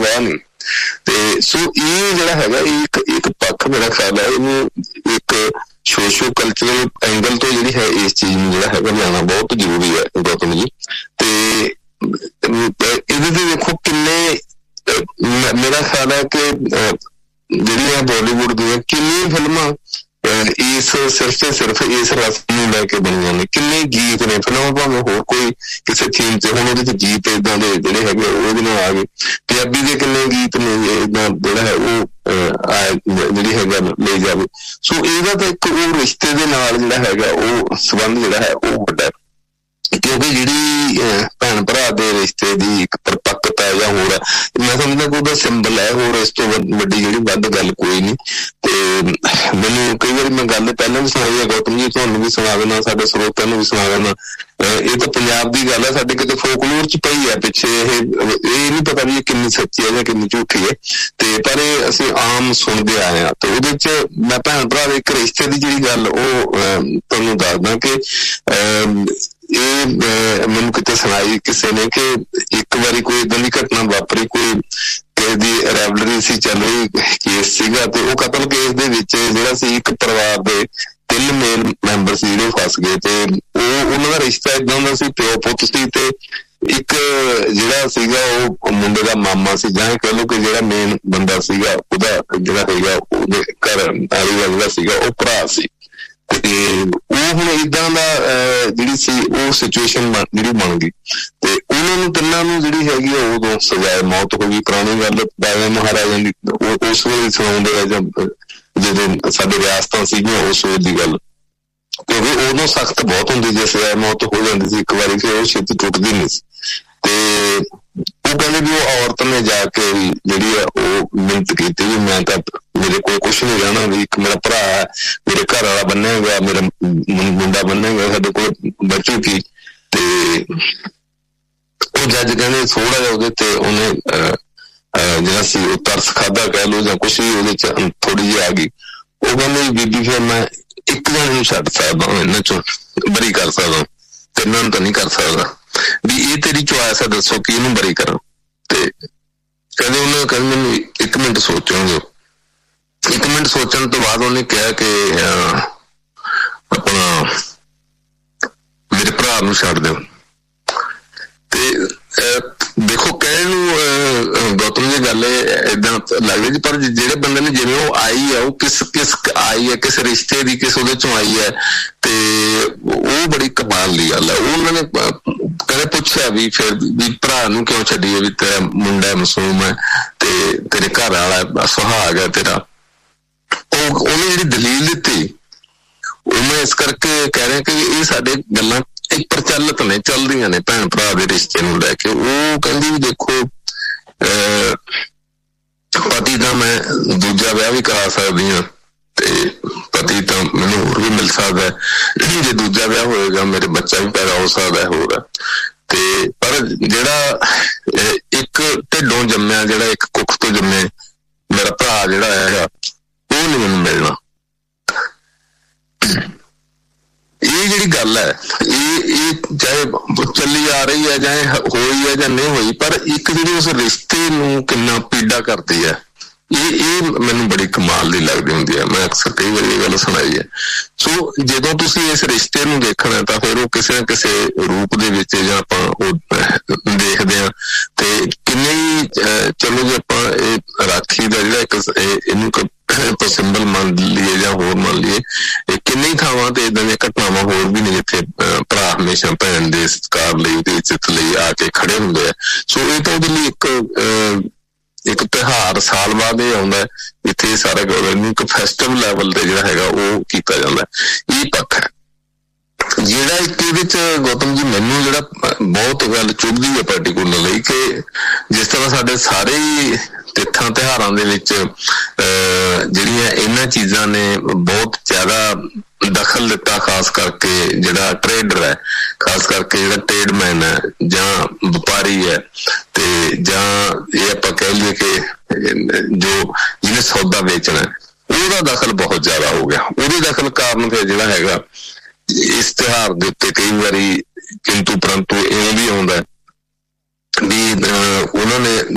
ਪਰਵਾਹ ਨਹੀਂ। ਤੇ ਸੋ ਇਹ ਜਿਹੜਾ ਹੈਗਾ ਇੱਕ ਪੱਖ ਮੇਰਾ ਖਿਆਲ ਹੈ ਇਹਨੂੰ ਇੱਕ ਸੋਸ਼ੋ ਕਲਚਰਲ ਐਂਗਲ ਤੋਂ ਜਿਹੜੀ ਹੈ ਇਸ ਚੀਜ਼ ਨੂੰ ਜਿਹੜਾ ਹੈਗਾ ਲਿਆਉਣਾ ਬਹੁਤ ਜ਼ਰੂਰੀ ਹੈ ਗੌਤਮ ਜੀ। ਤੇ ਇਹਦੇ ਤੇ ਦੇਖੋ ਕਿੰਨੇ ਮੇਰਾ ਖਿਆਲ ਹੈ ਕਿ ਜਿਹੜੀਆਂ ਬਾਲੀਵੁੱਡ ਦੀਆਂ ਕਿੰਨੀਆਂ ਫਿਲਮਾਂ ਇਸ ਸਿਰਫ ਤੇ ਸਿਰਫ ਇਸ ਰਸ ਨੂੰ ਲੈ ਕੇ ਬਣੀਆਂ ਨੇ। ਕਿੰਨੇ ਗੀਤ ਨੇ ਫਿਲਮਾਂ ਭਾਵੇਂ ਹੋਰ ਕੋਈ ਕਿਸੇ ਥੀਮ ਤੇ, ਹੁਣ ਉਹਦੇ ਚ ਗੀਤ ਏਦਾਂ ਦੇ ਜਿਹੜੇ ਹੈਗੇ ਉਹਦੇ ਨਾਲ ਆ ਗਏ। ਪੰਜਾਬੀ ਦੇ ਕਿੰਨੇ ਗੀਤ ਨੇ ਏਦਾਂ ਜਿਹੜਾ ਹੈ ਉਹ ਜਿਹੜੀ ਹੈਗਾ ਲੈ ਜਾਵੇ। ਸੋ ਇਹਦਾ ਤਾਂ ਇੱਕ ਉਹ ਰਿਸ਼ਤੇ ਦੇ ਨਾਲ ਜਿਹੜਾ ਹੈਗਾ ਉਹ ਸੰਬੰਧ ਜਿਹੜਾ ਹੈ ਉਹ ਵੱਡਾ, ਕਿਉਂਕਿ ਜਿਹੜੀ ਭੈਣ ਭਰਾ ਦੇ ਰਿਸ਼ਤੇ ਦੀ ਇੱਕ ਪਰਪੱਕਤਾ ਜਾਂ ਹੋਰ ਮੈਂ ਸਮਝਦਾ ਕਿ ਉਹਦਾ ਸਿੰਬਲ ਹੈ। ਹੋਰ ਇਸ ਤੋਂ ਵੱਡੀ ਜਿਹੜੀ ਵੱਧ ਗੱਲ ਕੋਈ ਨਹੀਂ। ਤੇ ਮੈਨੂੰ ਕਈ ਵਾਰੀ ਮੈਂ ਗੱਲ ਪਹਿਲਾਂ ਵੀ ਸੁਣਾਈ ਹੈ ਗੌਤਮ ਜੀ, ਤੁਹਾਨੂੰ ਵੀ ਸੁਣਾ ਦੇਣਾ, ਸਾਡੇ ਸਰੋਤਿਆਂ ਨੂੰ ਵੀ ਸੁਣਾ ਦੇਣਾ। ਇਹ ਤਾਂ ਪੰਜਾਬ ਦੀ ਗੱਲ ਹੈ, ਸਾਡੇ ਕਿਤੇ ਫੋਕਲੋਰ ਚ ਪਈ ਹੈ ਪਿੱਛੇ। ਇਹ ਨਹੀਂ ਪਤਾ ਵੀ ਇਹ ਕਿੰਨੀ ਸੱਚੀ ਹੈ ਜਾਂ ਕਿੰਨੀ ਝੂਠੀ ਹੈ, ਤੇ ਪਰ ਇਹ ਅਸੀਂ ਆਮ ਸੁਣਦੇ ਆਏ ਹਾਂ। ਤੇ ਉਹਦੇ ਚ ਮੈਂ ਭੈਣ ਭਰਾ ਦੇ ਇੱਕ ਰਿਸ਼ਤੇ ਦੀ ਜਿਹੜੀ ਗੱਲ ਉਹ ਤੁਹਾਨੂੰ ਦੱਸਦਾ ਕਿ ਇਹ ਮੈਨੂੰ ਕਿਤੇ ਸੁਣਾਈ ਕਿਸੇ ਨੇ ਕਿ ਇੱਕ ਵਾਰੀ ਕੋਈ ਏਦਾਂ ਦੀ ਘਟਨਾ ਵਾਪਰੀ, ਕੋਈ ਕਿਸੇ ਦੀ ਰੈਵਲਰੀ ਸੀ ਚੱਲ ਰਹੀ, ਕੇਸ ਸੀਗਾ, ਤੇ ਉਹ ਕਤਲ ਕੇਸ ਦੇ ਵਿੱਚ ਜਿਹੜਾ ਸੀ ਇੱਕ ਪਰਿਵਾਰ ਦੇ 3 ਮੇਲ ਮੈਂਬਰ ਸੀ ਜਿਹੜੇ ਫਸ ਗਏ। ਤੇ ਉਹਨਾਂ ਦਾ ਰਿਸ਼ਤਾ ਏਦਾਂ ਦਾ ਸੀ, ਪਿਓ ਪੁੱਤ ਸੀ, ਤੇ ਇੱਕ ਜਿਹੜਾ ਸੀਗਾ ਉਹ ਮੁੰਡੇ ਦਾ ਮਾਮਾ ਸੀ, ਜਾਂ ਕਹਿ ਲਓ ਕਿ ਜਿਹੜਾ ਮੇਨ ਬੰਦਾ ਸੀਗਾ ਉਹਦਾ ਜਿਹੜਾ ਹੈਗਾ ਉਹਦੇ ਘਰ ਵਾਲੀ ਦਾ ਜਿਹੜਾ ਸੀਗਾ ਉਹ ਭਰਾ ਸੀ। ਤੇ ਉਹ ਹੁਣ ਏਦਾਂ ਦਾ ਜਿਹੜੀ ਸੀ ਉਹ ਸਿਚੁਏਸ਼ਨ ਜਿਹੜੀ ਬਣ ਗਈ, ਤੇ ਉਹਨਾਂ ਨੂੰ ਤਿੰਨਾਂ ਨੂੰ ਜਿਹੜੀ ਹੈਗੀ ਆ ਉਦੋਂ ਸਜ਼ਾਏ ਮੌਤ ਹੋ ਗਈ। ਪੁਰਾਣੀ ਗੱਲ ਬਾਬਾ ਮਹਾਰਾਜਾ ਦੀ ਉਸ ਵੇਲੇ ਸੁਣਾਉਂਦੇ ਆ, ਜਾਂ ਜਦੋਂ ਸਾਡੇ ਰਿਆਸਤਾਂ ਸੀਗੀਆਂ ਉਸ ਵੇਲੇ ਦੀ ਗੱਲ, ਕਿਉਂਕਿ ਉਦੋਂ ਸਖਤ ਬਹੁਤ ਹੁੰਦੀ ਜੇ ਸਜ਼ਾਏ ਮੌਤ ਹੋ ਜਾਂਦੀ ਸੀ ਇੱਕ ਵਾਰੀ, ਫਿਰ ਉਹ ਛੇਤੀ ਟੁੱਟਦੀ ਨਹੀਂ ਸੀ। ਤੇ ਉਹ ਕਹਿੰਦੇ ਵੀ ਉਹ ਔਰਤ ਨੇ ਜਾ ਕੇ ਜਿਹੜੀ ਆ ਉਹ ਮਿਹਨਤ ਕੀਤੀ ਵੀ ਮੈਂ ਤਾਂ ਮੇਰੇ ਕੋਲ ਕੁਛ ਨਹੀਂ ਰਹਿਣਾ, ਵੀ ਇੱਕ ਮੇਰਾ ਭਰਾ ਹੈ, ਮੇਰੇ ਘਰ ਵਾਲਾ ਬੰਨੇਗਾ, ਮੇਰਾ ਮੁੰਡਾ ਬੰਨੇਗਾ, ਸਾਡੇ ਕੋਲ ਬਚੂ ਕੀ। ਤੇ ਉਹ ਜੱਜ ਕਹਿੰਦੇ ਥੋੜਾ ਜਿਹਾ ਉਹਦੇ ਤੇ ਉਹਨੇ ਜਿਹੜਾ ਸੀ ਉਹ ਤਰਸ ਖਾਧਾ ਕਹਿ ਲਓ ਜਾਂ ਕੁਛ ਵੀ ਉਹਦੇ ਚ ਥੋੜੀ ਜਿਹੀ ਆ ਗਈ। ਉਹ ਕਹਿੰਦੇ ਬੀਬੀ ਫਿਰ ਮੈਂ ਇੱਕ ਜਣੇ ਨੂੰ ਛੱਡ ਸਕਦਾ, ਇਹਨਾਂ ਚੋਂ ਬਰੀ ਕਰ ਸਕਦਾ, ਤਿੰਨਾਂ ਨੂੰ ਤਾਂ ਨਹੀਂ ਕਰ ਸਕਦਾ, ਵੀ ਇਹ ਤੇਰੀ ਚੁਆਇਸ ਹੈ, ਦੱਸੋ ਕਿ ਇਹਨੂੰ ਬਰੀ ਕਰਾਂ। ਤੇ ਕਹਿੰਦੇ ਉਹਨੇ ਕਹਿੰਦੇ ਮੈਨੂੰ 1 ਮਿੰਟ ਸੋਚੋਗੇ। 1 ਮਿੰਟ ਸੋਚਣ ਤੋਂ ਬਾਅਦ ਉਹਨੇ ਕਿਹਾ ਕਿ ਆਪਣਾ ਮੇਰੇ ਭਰਾ ਨੂੰ ਛੱਡ ਦਿਓ। ਤੇ ਦੇਖੋ ਕਹਿਣ ਨੂੰ ਗੌਤਮ ਜੀ ਗੱਲ ਏਦਾਂ ਲੱਗਦੀ ਜੀ, ਪਰ ਜਿਹੜੇ ਬੰਦੇ ਨੇ ਜਿਵੇਂ ਉਹ ਆਈ ਹੈ, ਉਹ ਕਿਸ ਆਈ ਹੈ, ਕਿਸ ਰਿਸ਼ਤੇ ਦੀ, ਕਿਸ ਉਹਦੇ ਚੋਂ ਆਈ ਹੈ, ਤੇ ਉਹ ਬੜੀ ਕਮਾਲ ਦੀ ਗੱਲ ਹੈ। ਉਹਨਾਂ ਨੇ ਕਹਿੰਦੇ ਪੁੱਛਿਆ ਵੀ ਫਿਰ ਵੀ ਭਰਾ ਨੂੰ ਕਿਉਂ ਛੱਡੀਏ, ਵੀ ਤੇਰਾ ਮੁੰਡਾ ਮਾਸੂਮ ਹੈ ਤੇ ਤੇਰੇ ਘਰ ਵਾਲਾ ਸੁਹਾਗ ਹੈ ਤੇਰਾ। ਉਹਨੇ ਜਿਹੜੀ ਦਲੀਲ ਦਿੱਤੀ ਉਹ ਮੈਂ ਇਸ ਕਰਕੇ ਕਹਿ ਰਿਹਾ ਕਿ ਇਹ ਸਾਡੇ ਗੱਲਾਂ ਇੱਕ ਪ੍ਰਚਲਿਤ ਨੇ, ਚੱਲਦੀਆਂ ਨੇ ਭੈਣ ਭਰਾ ਦੇ ਰਿਸ਼ਤੇ ਨੂੰ ਲੈ ਕੇ। ਉਹ ਕਹਿੰਦੀ ਵੀ ਦੇਖੋ ਪਤੀ ਤਾਂ ਮੈਂ ਦੂਜਾ ਵਿਆਹ ਵੀ ਕਰਾ ਸਕਦੀ ਹਾਂ, ਤੇ ਪਤੀ ਤਾਂ ਮੈਨੂੰ ਹੋਰ ਵੀ ਮਿਲ ਸਕਦਾ, ਜੇ ਦੂਜਾ ਵਿਆਹ ਹੋਏਗਾ ਮੇਰੇ ਬੱਚਾ ਵੀ ਪੈਦਾ ਹੋ ਸਕਦਾ ਹੋਰ। ਤੇ ਪਰ ਜਿਹੜਾ ਇੱਕ ਢਿੱਡੋਂ ਜੰਮਿਆ, ਜਿਹੜਾ ਇੱਕ ਕੁੱਖ ਤੋਂ ਜੰਮੇ ਮੇਰਾ ਭਰਾ ਜਿਹੜਾ ਹੈਗਾ ਉਹ ਨਹੀਂ ਮੈਨੂੰ ਮਿਲਣਾ। ਇਹ ਜਿਹੜੀ ਗੱਲ ਹੈ ਇਹ ਚਾਹੇ ਚੱਲੀ ਆ ਰਹੀ ਹੈ, ਚਾਹੇ ਹੋਈ ਹੈ ਜਾਂ ਨਹੀਂ ਹੋਈ, ਪਰ ਇੱਕ ਜਿਹੜੀ ਉਸ ਰਿਸ਼ਤੇ ਨੂੰ ਕਿੰਨਾ ਪੀੜਾ ਕਰਦੀ ਹੈ, ਇਹ ਮੈਨੂੰ ਬੜੀ ਕਮਾਲ ਦੀ ਲੱਗਦੀ ਹੁੰਦੀ ਹੈ। ਮੈਂ ਅਕਸਰ ਕਈ ਵਾਰੀ ਇਹ ਗੱਲ ਸੁਣਾਈ ਹੈ। ਸੋ ਜਦੋਂ ਤੁਸੀਂ ਇਸ ਰਿਸ਼ਤੇ ਨੂੰ ਦੇਖਣਾ ਤਾਂ ਫਿਰ ਉਹ ਕਿਸੇ ਨਾ ਕਿਸੇ ਰੂਪ ਦੇ ਵਿੱਚ ਜਾਂ ਆਪਾਂ ਉਹ ਦੇਖਦੇ ਹਾਂ। ਤੇ ਕਿੰਨੇ ਹੀ ਚਲੋ ਜੇ ਆਪਾਂ ਇਹ ਰਾਖੀ ਦਾ ਜਿਹੜਾ ਇੱਕ ਇਹਨੂੰ ਆਪਾਂ ਸਿੰਬਲ ਮੰਨ ਲਈਏ ਜਾਂ ਹੋਰ ਮੰਨ ਲਈਏ, ਇਹ ਕਿੰਨੀ ਥਾਵਾਂ ਤੇ ਏਦਾਂ ਦੀਆਂ ਘਟਨਾਵਾਂ ਹੋਰ ਵੀ ਨੇ ਜਿੱਥੇ ਭਰਾ ਹਮੇਸ਼ਾ ਭੈਣ ਦੇ ਸਤਿਕਾਰ ਲਈ, ਉਹਦੀ ਇੱਜ਼ਤ ਲਈ ਆ ਕੇ ਖੜੇ ਹੁੰਦੇ ਆ। ਸੋ ਇਹ ਤਾਂ ਉਹਦੇ ਲਈ ਇੱਕ ਤਿਉਹਾਰ ਸਾਲ ਬਾਅਦ ਇਹ ਆਉਂਦਾ ਜਿੱਥੇ ਸਾਰਾ ਇੱਕ ਫੈਸਟੀਵਲ ਲੈਵਲ ਤੇ ਜਿਹੜਾ ਹੈਗਾ ਉਹ ਕੀਤਾ ਜਾਂਦਾ। ਇਹ ਪੱਖ ਹੈ ਜਿਹੜਾ ਇੱਕ ਇਹਦੇ ਚ ਗੌਤਮ ਜੀ ਮੈਨੂੰ ਜਿਹੜਾ ਬਹੁਤ ਗੱਲ ਚੁੱਭਦੀ ਹੈ ਪਾਰਟੀਕੂਲਰਲੀ, ਕਿ ਜਿਸ ਤਰ੍ਹਾਂ ਸਾਡੇ ਸਾਰੇ ਹੀ ਤਿੱਥਾਂ ਤਿਉਹਾਰਾਂ ਦੇ ਵਿੱਚ ਜਿਹੜੀਆਂ ਇਹਨਾਂ ਚੀਜ਼ਾਂ ਨੇ ਬਹੁਤ ਜ਼ਿਆਦਾ ਦਖਲ ਦਿੱਤਾ, ਖਾਸ ਕਰਕੇ ਜਿਹੜਾ ਟਰੇਡਰ ਹੈ, ਖਾਸ ਕਰਕੇ ਜਿਹੜਾ ਟਰੇਡਮੈਨ ਹੈ ਜਾਂ ਵਪਾਰੀ ਹੈ, ਤੇ ਜਾਂ ਇਹ ਆਪਾਂ ਕਹਿ ਲਈਏ ਕਿ ਜੋ ਜਿਹਨੇ ਸੌਦਾ ਵੇਚਣਾ ਉਹਦਾ ਦਖਲ ਬਹੁਤ ਜ਼ਿਆਦਾ ਹੋ ਗਿਆ। ਉਹਦੇ ਦਖਲ ਕਾਰਨ ਫਿਰ ਜਿਹੜਾ ਹੈਗਾ ਇਸ ਤਿਉਹਾਰ ਦੇ ਉੱਤੇ ਕਈ ਵਾਰੀ ਕਿੰਤੂ ਪਰੰਤੂ ਇਵੇਂ ਵੀ ਆਉਂਦਾ ਵੀ ਉਹਨਾਂ ਨੇ